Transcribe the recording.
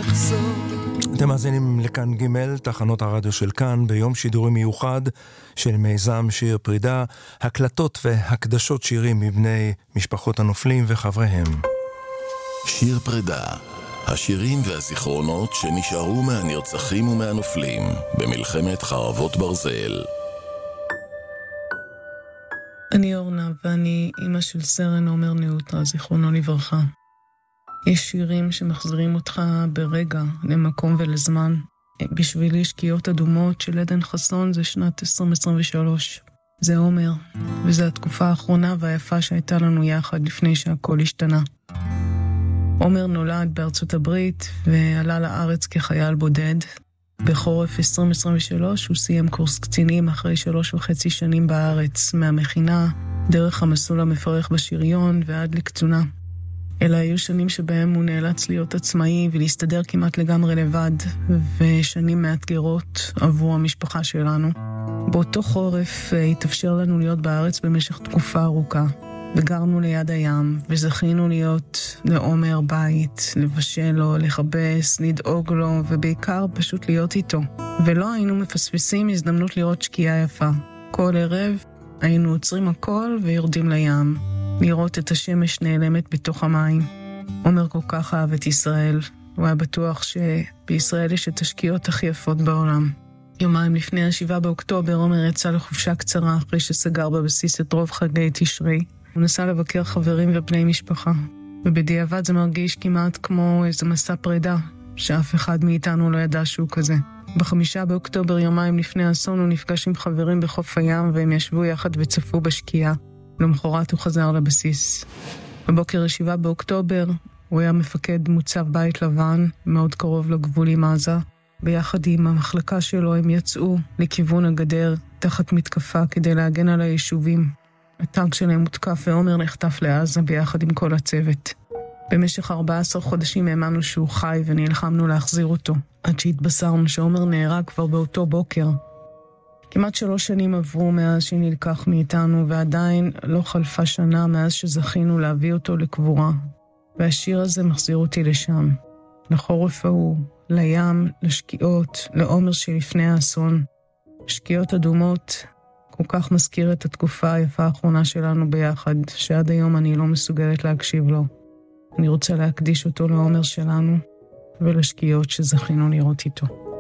לחזור. אתם מאזינים לכאן ג' תחנות הרדיו של כאן ביום שידורי מיוחד של מיזם שיר פרידה, הקלטות והקדשות שירים מבני משפחות הנופלים וחבריהם. שיר פרידה, השירים והזיכרונות שנשארו מהנרצחים ומהנופלים במלחמת חרבות ברזל. אני אורנה ואני אמא של סרן עומר נאוטרה, זיכרונו לברכה. יש שירים שמחזירים אותך ברגע, למקום ולזמן. בשבילי שקיעות אדומות של עדן חסון זה שנת 2023. זה עומר, וזו התקופה האחרונה והיפה שהייתה לנו יחד לפני שהכל השתנה. עומר נולד בארצות הברית ועלה לארץ כחייל בודד. בחורף 2023 הוא סיים קורס קצינים אחרי 3.5 שנים בארץ, מהמכינה, דרך המסלול המפרך בשריון ועד לקצונה. אלה היו שנים שבהם הוא נאלץ להיות עצמאי ולהסתדר כמעט לגמרי לבד, ושנים מאתגרות עבור המשפחה שלנו. באותו חורף התאפשר לנו להיות בארץ במשך תקופה ארוכה, וגרנו ליד הים, וזכינו להיות לעומר בית, לבשל לו, לחבס, לדאוג לו, ובעיקר פשוט להיות איתו. ולא היינו מפספסים הזדמנות לראות שקיעה יפה. כל ערב היינו עוצרים הכל ויורדים לים. לראות את השמש נעלמת בתוך המים. עומר כל כך אהב את ישראל. הוא היה בטוח שבישראל יש את השקיעות הכי יפות בעולם. יומיים לפני 7 באוקטובר, עומר יצא לחופשה קצרה אחרי שסגר בבסיס את רוב חגי תשרי. הוא נסע לבקר חברים ובני משפחה. ובדיעבד זה מרגיש כמעט כמו איזה מסע פרידה, שאף אחד מאיתנו לא ידע שהוא כזה. ב5 באוקטובר, יומיים לפני האסון, הוא נפגש עם חברים בחוף הים, והם ישבו יחד וצפו בשקיעה. למחרת הוא חזר לבסיס. בבוקר 7 באוקטובר הוא היה מפקד מוצב בית לבן, מאוד קרוב לגבול עם עזה. ביחד עם המחלקה שלו הם יצאו לכיוון הגדר תחת מתקפה כדי להגן על היישובים. הטנק שלהם מותקף ועומר נחטף לעזה ביחד עם כל הצוות. במשך 14 חודשים האמנו שהוא חי ונלחמנו להחזיר אותו, עד שהתבשרנו שעומר נהרג כבר באותו בוקר. כמעט 3 שנים עברו מאז שנלקח מאיתנו, ועדיין לא חלפה שנה מאז שזכינו להביא אותו לקבורה. והשיר הזה מחזיר אותי לשם, לחורף ההוא, לים, לשקיעות, לעומר שלפני האסון. שקיעות אדומות כל כך מזכיר את התקופה היפה האחרונה שלנו ביחד, שעד היום אני לא מסוגלת להקשיב לו. אני רוצה להקדיש אותו לעומר שלנו ולשקיעות שזכינו לראות איתו.